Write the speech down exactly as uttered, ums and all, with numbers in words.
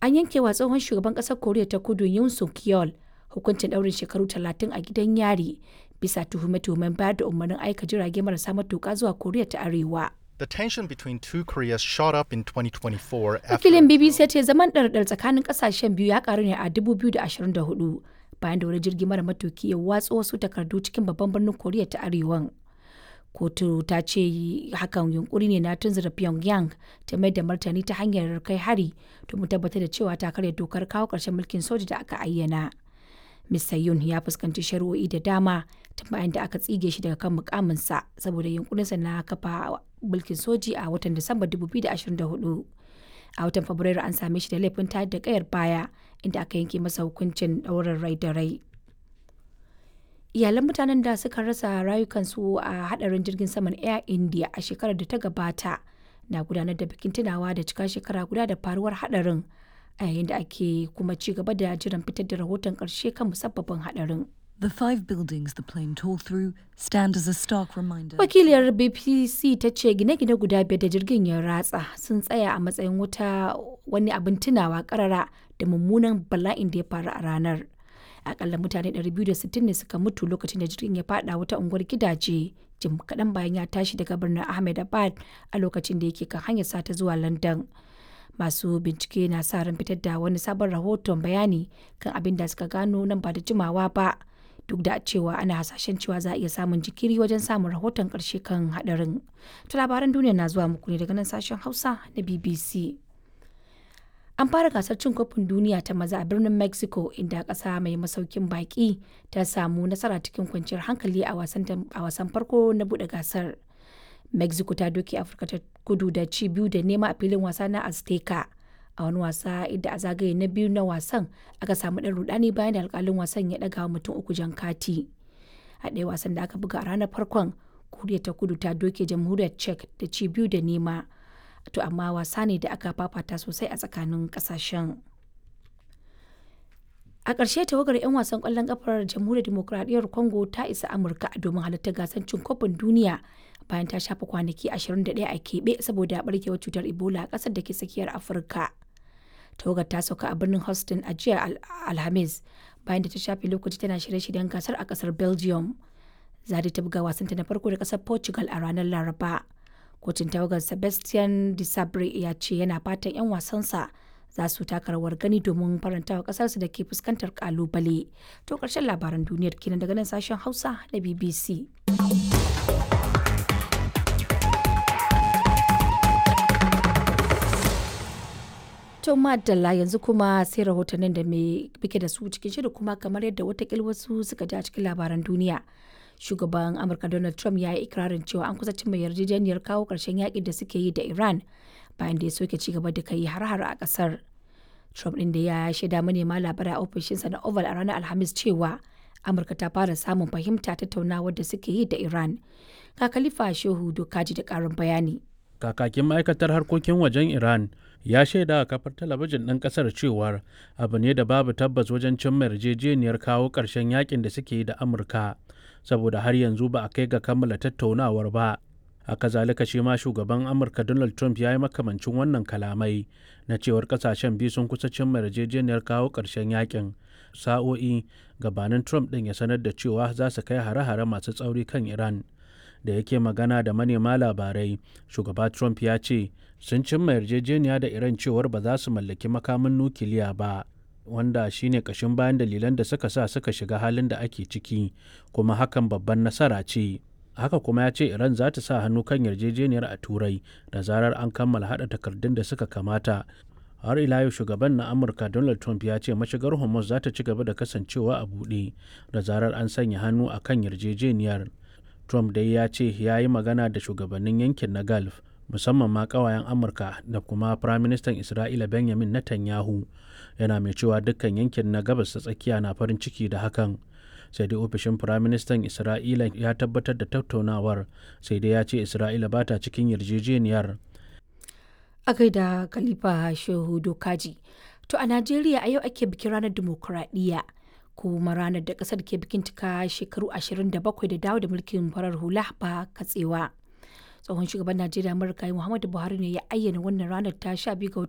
An yanke wa tsohon shugaban ƙasar Koriya ta Kudu Yoon Suk Yeol hukuncin ɗaurin shekaru talatin a gidan yari bisa tuhume-tuhumen bayar da umarnin aika jirage marasa matuƙa zuwa Koriya ta Arewa. The tension between two Koreas shot up in twenty twenty-four after Wakilin B B C ya ce zaman ɗarɗar tsakanin ƙasashen biyu ya ƙaru ne a dubu biyu da ashirin da hudu bayan da wani jirgi mara matuki ya watso wasu takardu cikin babban birnin Koriya ta Arewan. Kotu ta ce hakan yunkuri ne na tunzura Pyongyang ta mai da martani ta hanyar kai hari domin tabbatar da cewa ta karya dokar kawo ƙarshen mulkin soja da aka ayyana. Mister Yoon ya fuskanci shari'o'i da dama tun bayan da aka tsige shi daga kan mukaminsa saboda yunkurinsa na kafa mulkin soji a watan Disamba dubu biyu da ashirin da hudu. A watan Fabrairu an same shi da laifin tayar da kayar baya inda aka yanke masa hukuncin ɗaurin rai da rai. Iyalan mutanen da suka rasa rayukansu a hadarin jirgin saman Air India a shekarar da ta gabata na gudanar da bikin tunawa da cika shekara guda da faruwar hadarin a yayin da ake kuma ci gaba da jiran fitar da rahoton ƙarshe kan musabbabin hadarin. The five buildings the plane tore through stand as a stark reminder. Wakiliyar B B C ta ce gine-gine guda biyar da jirgin ya ratsa sun tsaya a matsayin wata wani abin tunawa karara da mummunan bala'in da ya faru a ranar. Akalla mutane ɗari biyu da sittin ne suka mutu lokacin da jirgin ya fada wata unguwar gidaje jim kaɗan bayan ya tashi daga birnin Ahmedabad a lokacin da yake kan hanyar sata zuwa London. Masu bincike na sa ran fitar da wani sabon rahoton bayani kan abin da suka gano nan ba da jimawa ba. Duk da cewa ana hasashen cewa za a iya samun jikiri wajen samun rahoton ƙarshe kan haɗarin. Ta labaran duniya na zuwa muku ne daga nan sashen Hausa na B B C. An fara gasar cin kofin duniya ta maza a birnin Mexico inda ƙasa mai masaukin baƙi ta samu nasara cikin kwanciyar hankali a wasan farko na buɗe gasar. Mexico ta doke Afirka ta kudu da ci biyu da nema a filin wasa na Azteca. A wani wasa inda a zagaye na biyu na wasan aka samu ɗan rudani bayan da alƙalin wasan ya ɗaga wa mutum uku jan kati. A ɗaya wasan da aka buga a ranar farkon, Koriya ta kudu ta doke jamhuriyar Czech da ci biyu da nema. To amma wasa ne da aka fafata sosai a tsakanin ƙasashen. A ƙarshe tawagar 'yan wasan ƙwallon ƙafar jamhuriyar demokuraɗiyyar Congo ta isa Amurka domin halartar gasar cin kofin duniya bayan ta shafa kwanaki ashirin da ɗaya a keɓe saboda ɓarkewar cutar Ebola a ƙasar da ke tsakiyar Afirka. Tawagar ta sauka a birnin Houston a jiya Alhamis bayan da ta shafe lokaci tana shirye-shiryen gasar a ƙasar Belgium. Zadi ta buga wasanta na farko da ƙasar Portugal a ranar Laraba. Kocin tawagar Sebastian Desabre ya ce yana fatan 'yan wasansa za su taka rawar gani domin farantawa ƙasarsu da ke fuskantar ƙalubale. To ƙarshen labaran duniyar kenan daga nan sashen Hausa na B B C. To madalla yanzu kuma sai rahotannin da mai bike da su cikin shirin kuma kamar yadda watakil wasu suka ji a cikin labaran duniya. Shugaban Amurka Donald Trump ya yi ikirarin cewa an kusa cimma yarjejeniyar kawo ƙarshen yaƙin da suke yi da Iran bayan da ya soke ci gaba da kai har-har a ƙasar. Trump ɗin da ya shaida manema labarai a ofishinsa na Oval a ranar Alhamis cewa Amurka ta fara samun fahimta tattaunawar da suke yi da Iran. Ga Khalifa Shehu Dokaji da ƙarin bayani. Kakakin ma'aikatar harkokin wajen Iran ya shaida a kafar talabijin ɗin ƙasar cewar abu ne da babu tabbas wajen cimma yarjejeniyar kawo ƙarshen yakin da suke yi da Amurka saboda har yanzu ba a kai ga kammala tattaunawar ba. Haka zalika shi ma shugaban Amurka Donald Trump ya yi makamancin wannan kalamai na cewar ƙasashen biyu sun kusa cimma yarjejeniyar kawo ƙarshen yakin sa'o'i gabanin Trump ɗin ya sanar da cewa za su kai hare-hare masu tsauri kan Iran. Da yake magana da manema labarai, shugaba Trump ya ce sun cimma yarjejeniya da Iran cewar ba za su mallaki makamin nukiliya ba, wanda shine kashin bayan dalilan da suka sa suka shiga halin da ake ciki, kuma hakan babban nasara ce. Haka kuma ya ce Iran za ta sa hannu kan yarjejeniyar a Turai da zarar an kammala haɗa takardun da suka kamata. Har ila yau shugaban na Amurka Donald Trump ya ce mashigar Hormuz za ta ci gaba da kasancewa a buɗe da zarar an sanya hannu a kan yarjejeniyar. Trump dai ya ce ya yi magana da shugabannin yankin na Gulf, musamman ma ƙawayen Amurka da kuma Firaministan Isra'ila Benjamin Netanyahu, yana mai cewa dukkan yankin na gabas ta tsakiya na farin ciki da hakan. Sai dai ofishin Firaministan Isra'ila ya tabbatar da tattaunawar, sai dai ya ce Isra'ila ba ta cikin yarjejeniyar. A gaida Khalifa Shehu Dokaji. To a Najeriya a yau ake bikin ranar dimokuraɗiyya. kuma ranar da kasar ke bikin cika shekaru ashirin da bakwai da dawo da mulkin farar hula ba katsewa. Tsohon shugaban Najeriya Amurka Muhammadu Buhari ne ya ayyana wannan ranar ta sha biyu ga